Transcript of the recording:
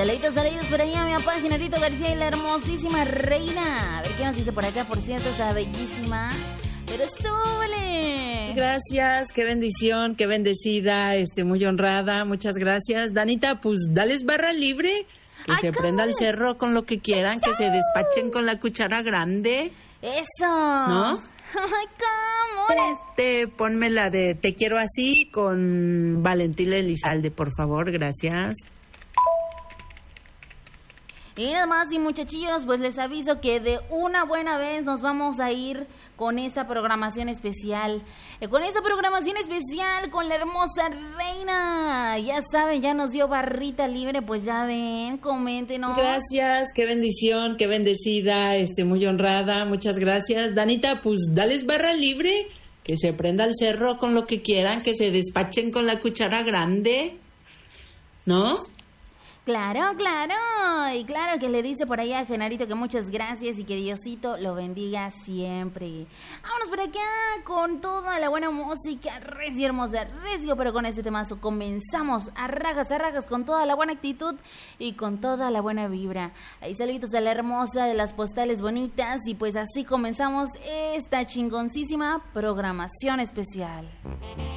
Saluditos por ahí a mi papá Generito García y la hermosísima reina. A ver qué nos dice por acá, por cierto, esa bellísima. Pero súbele. Gracias, qué bendición, qué bendecida, muy honrada, muchas gracias. Danita, pues dales barra libre, que se prenda el cerro con lo que quieran, que se despachen con la cuchara grande. Eso. ¿No? Ay, ¿cómo? Ponme la de Te quiero así con Valentín Elizalde, por favor, gracias. Y nada más, y muchachillos, pues les aviso que de una buena vez nos vamos a ir con esta programación especial. Con la hermosa reina. Ya saben, ya nos dio barrita libre, pues ya ven, coméntenos. Gracias, qué bendición, qué bendecida, muy honrada, muchas gracias. Danita, pues dales barra libre, que se prenda el cerro con lo que quieran, que se despachen con la cuchara grande, ¿no? Claro, y claro que le dice por allá a Genarito que muchas gracias y que Diosito lo bendiga siempre. Vámonos por acá con toda la buena música, recio, hermosa, recio, pero con este temazo comenzamos a rajas con toda la buena actitud y con toda la buena vibra. Ahí saluditos a la hermosa de las postales bonitas y pues así comenzamos esta chingoncísima programación especial.